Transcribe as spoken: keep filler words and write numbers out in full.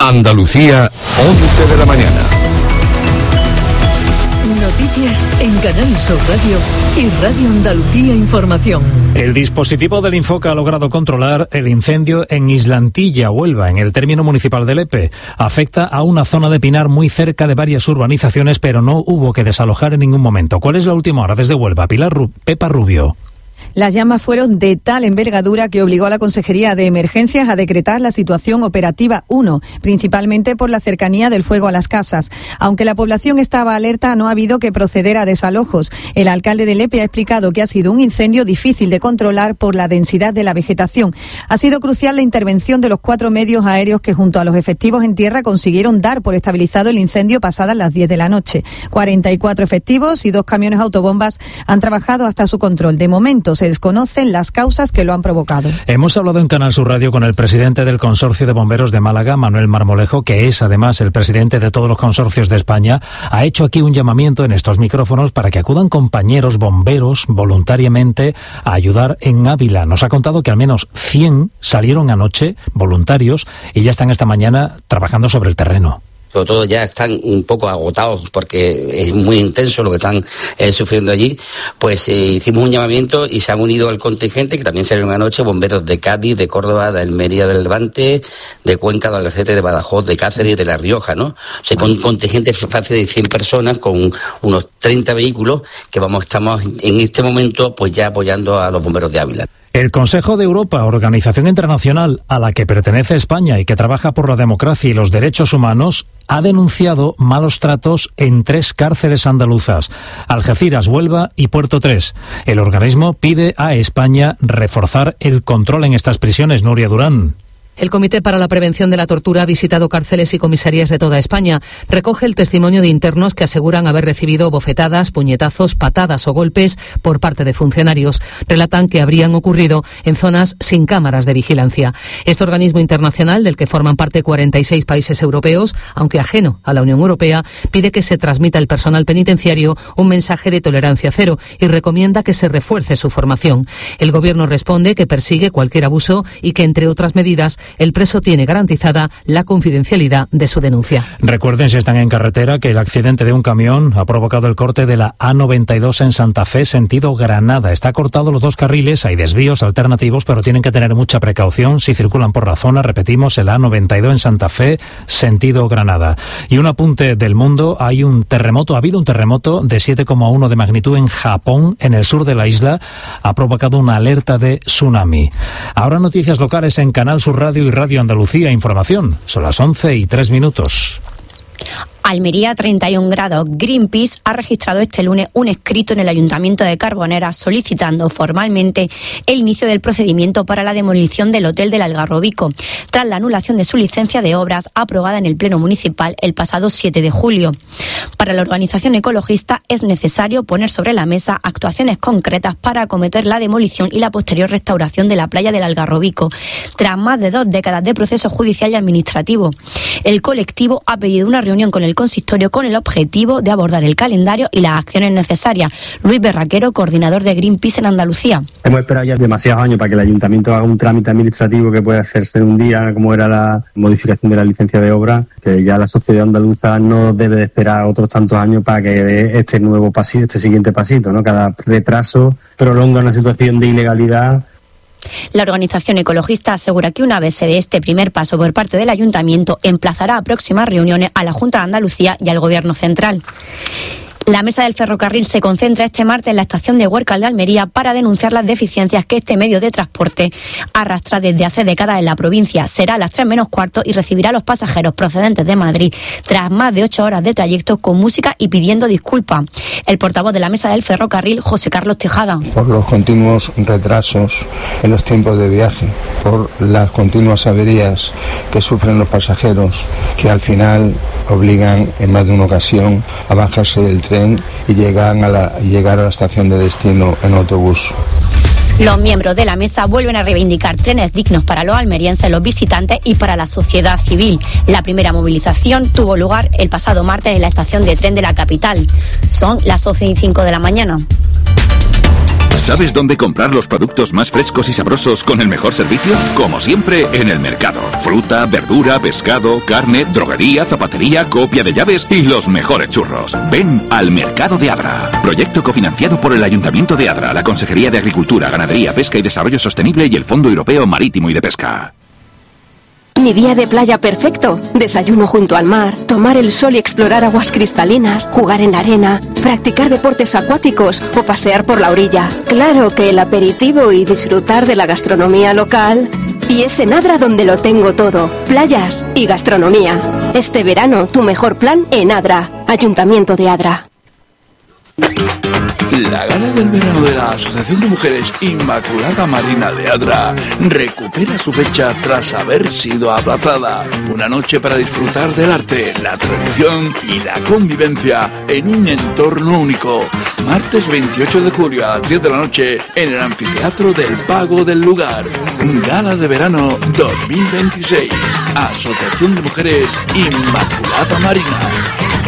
Andalucía, once de la mañana. Noticias en Canal Sur Radio y Radio Andalucía Información. El dispositivo del Infoca ha logrado controlar el incendio en Islantilla, Huelva, en el término municipal de Lepe. Afecta a una zona de pinar muy cerca de varias urbanizaciones, pero no hubo que desalojar en ningún momento. ¿Cuál es la última hora desde Huelva? Pilar Ru- Pepa Rubio. Las llamas fueron de tal envergadura que obligó a la Consejería de Emergencias a decretar la situación operativa uno, principalmente por la cercanía del fuego a las casas. Aunque la población estaba alerta, no ha habido que proceder a desalojos. El alcalde de Lepe ha explicado que ha sido un incendio difícil de controlar por la densidad de la vegetación. Ha sido crucial la intervención de los cuatro medios aéreos que, junto a los efectivos en tierra, consiguieron dar por estabilizado el incendio pasadas las diez de la noche. cuarenta y cuatro efectivos y dos camiones autobombas han trabajado hasta su control. De momento, se desconocen las causas que lo han provocado. Hemos hablado en Canal Sur Radio con el presidente del Consorcio de Bomberos de Málaga, Manuel Marmolejo, que es además el presidente de todos los consorcios de España. Ha hecho aquí un llamamiento en estos micrófonos para que acudan compañeros bomberos voluntariamente a ayudar en Ávila. Nos ha contado que al menos cien salieron anoche voluntarios y ya están esta mañana trabajando sobre el terreno. Sobre todo ya están un poco agotados porque es muy intenso lo que están eh, sufriendo allí, pues eh, hicimos un llamamiento y se han unido al contingente, que también salieron anoche, bomberos de Cádiz, de Córdoba, de Almería, del Levante, de Cuenca, de Albacete, de Badajoz, de Cáceres y de La Rioja, ¿no? O sea, con un contingente fácil de cien personas, con unos treinta vehículos, que vamos, estamos en este momento pues ya apoyando a los bomberos de Ávila. El Consejo de Europa, organización internacional a la que pertenece España y que trabaja por la democracia y los derechos humanos, ha denunciado malos tratos en tres cárceles andaluzas, Algeciras, Huelva y Puerto tres. El organismo pide a España reforzar el control en estas prisiones. Nuria Durán. El Comité para la Prevención de la Tortura ha visitado cárceles y comisarías de toda España. Recoge el testimonio de internos que aseguran haber recibido bofetadas, puñetazos, patadas o golpes por parte de funcionarios. Relatan que habrían ocurrido en zonas sin cámaras de vigilancia. Este organismo internacional, del que forman parte cuarenta y seis países europeos, aunque ajeno a la Unión Europea, pide que se transmita al personal penitenciario un mensaje de tolerancia cero y recomienda que se refuerce su formación. El Gobierno responde que persigue cualquier abuso y que, entre otras medidas, el preso tiene garantizada la confidencialidad de su denuncia. Recuerden, si están en carretera, que el accidente de un camión ha provocado el corte de la A noventa y dos en Santa Fe, sentido Granada. Está cortado los dos carriles, hay desvíos alternativos, pero tienen que tener mucha precaución si circulan por la zona. Repetimos, el A noventa y dos en Santa Fe, sentido Granada. Y un apunte del mundo, hay un terremoto, ha habido un terremoto de siete coma uno de magnitud en Japón, en el sur de la isla. Ha provocado una alerta de tsunami. Ahora noticias locales en Canal Sur Radio y Radio Andalucía Información. Son las once y tres minutos. Almería, treinta y un grados. Greenpeace ha registrado este lunes un escrito en el Ayuntamiento de Carbonera solicitando formalmente el inicio del procedimiento para la demolición del Hotel del Algarrobico, tras la anulación de su licencia de obras aprobada en el Pleno Municipal el pasado siete de julio. Para la organización ecologista es necesario poner sobre la mesa actuaciones concretas para acometer la demolición y la posterior restauración de la playa del Algarrobico, tras más de dos décadas de proceso judicial y administrativo. El colectivo ha pedido una reunión con el consistorio con el objetivo de abordar el calendario y las acciones necesarias. Luis Berraquero, coordinador de Greenpeace en Andalucía. Hemos esperado ya demasiados años para que el ayuntamiento haga un trámite administrativo que pueda hacerse en un día, como era la modificación de la licencia de obra, que ya la sociedad andaluza no debe de esperar otros tantos años para que dé este nuevo pasito, este siguiente pasito, ¿no? Cada retraso prolonga una situación de ilegalidad. La organización ecologista asegura que una vez se dé este primer paso por parte del Ayuntamiento, emplazará a próximas reuniones a la Junta de Andalucía y al Gobierno central. La mesa del ferrocarril se concentra este martes en la estación de Huércal de Almería para denunciar las deficiencias que este medio de transporte arrastra desde hace décadas en la provincia. Será a las tres menos cuarto y recibirá a los pasajeros procedentes de Madrid tras más de ocho horas de trayecto con música y pidiendo disculpas. El portavoz de la mesa del ferrocarril, José Carlos Tejada. Por los continuos retrasos en los tiempos de viaje, por las continuas averías que sufren los pasajeros, que al final obligan en más de una ocasión a bajarse del tren y llegan a la, llegar a la estación de destino en autobús. Los miembros de la mesa vuelven a reivindicar trenes dignos para los almerienses, los visitantes y para la sociedad civil. La primera movilización tuvo lugar el pasado martes en la estación de tren de la capital. Son las once y cinco de la mañana. ¿Sabes dónde comprar los productos más frescos y sabrosos con el mejor servicio? Como siempre, en el mercado. Fruta, verdura, pescado, carne, droguería, zapatería, copia de llaves y los mejores churros. Ven al Mercado de Adra. Proyecto cofinanciado por el Ayuntamiento de Adra, la Consejería de Agricultura, Ganadería, Pesca y Desarrollo Sostenible y el Fondo Europeo Marítimo y de Pesca. Mi día de playa perfecto. Desayuno junto al mar, tomar el sol y explorar aguas cristalinas, jugar en la arena, practicar deportes acuáticos o pasear por la orilla. Claro que el aperitivo y disfrutar de la gastronomía local. Y es en Adra donde lo tengo todo. Playas y gastronomía. Este verano, tu mejor plan en Adra. Ayuntamiento de Adra. La gala del verano de la Asociación de Mujeres Inmaculada Marina de Adra recupera su fecha tras haber sido aplazada. Una noche para disfrutar del arte, la tradición y la convivencia en un entorno único. Martes veintiocho de julio a las diez de la noche en el anfiteatro del Pago del lugar. Gala de verano dos mil veintiséis. Asociación de Mujeres Inmaculada Marina.